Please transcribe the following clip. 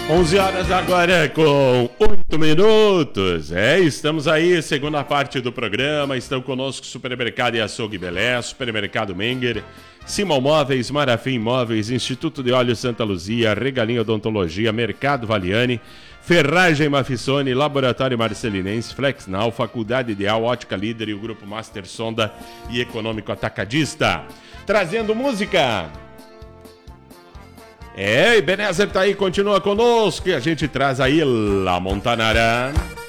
11 horas agora com 8 minutos. Estamos aí, segunda parte do programa. Estão conosco Supermercado e Açougue Belé, Supermercado Menger, Simão Móveis, Marafim Móveis, Instituto de Óleo Santa Luzia, Regalinho Odontologia, Mercado Valiani, Ferragem Mafissone, Laboratório Marcelinense, Flexnal, Faculdade Ideal, Ótica Líder e o Grupo Master Sonda e Econômico Atacadista. Trazendo música. Ebenezer tá aí, continua conosco e a gente traz aí La Montanara.